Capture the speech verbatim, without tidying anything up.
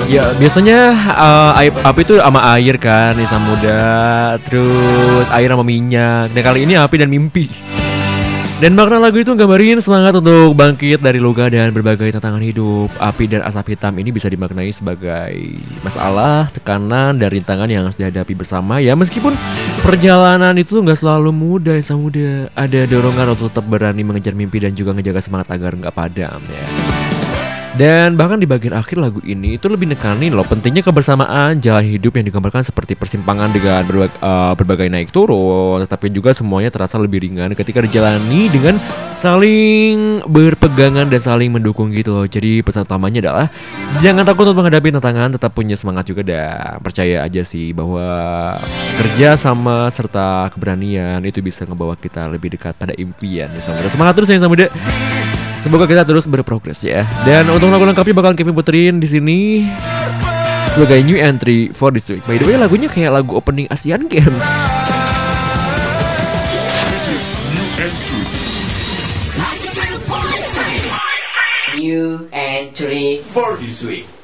Ya biasanya uh, air, api itu sama air kan di Samudra, terus air sama minyak. Dan kali ini api dan mimpi. Dan makna lagu itu gambarin semangat untuk bangkit dari luka dan berbagai tantangan hidup. Api dan asap hitam ini bisa dimaknai sebagai masalah, tekanan, dan rintangan yang harus dihadapi bersama. Ya meskipun perjalanan itu nggak selalu mudah ya Samudra. Ada dorongan untuk tetap berani mengejar mimpi dan juga ngejaga semangat agar nggak padam ya. Dan bahkan di bagian akhir lagu ini itu lebih nekanin loh pentingnya kebersamaan, jalan hidup yang digambarkan seperti persimpangan dengan berbagai, uh, berbagai naik turun, tetapi juga semuanya terasa lebih ringan ketika dijalani dengan saling berpegangan dan saling mendukung gitu loh. Jadi pesan utamanya adalah jangan takut untuk menghadapi tantangan, tetap punya semangat juga dan percaya aja sih bahwa kerja sama serta keberanian itu bisa ngebawa kita lebih dekat pada impian ya Samudra. Semangat terus ya Samudra. Semoga kita terus berprogres ya. Dan untuk lagu lengkapnya bakalan Kevin puterin di sini sebagai new entry for this week. By the way lagunya kayak lagu opening Asian Games. New entry for this week.